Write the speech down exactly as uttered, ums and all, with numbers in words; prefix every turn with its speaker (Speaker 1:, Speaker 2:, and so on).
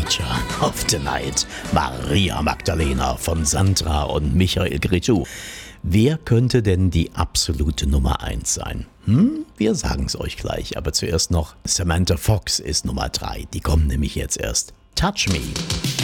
Speaker 1: Feature of the Night. Maria Magdalena von Sandra und Michael Cretu. Wer könnte denn die absolute Nummer eins sein? Hm, wir sagen es euch gleich, aber zuerst noch Samantha Fox ist Nummer drei. Die kommt nämlich jetzt erst. Touch Me.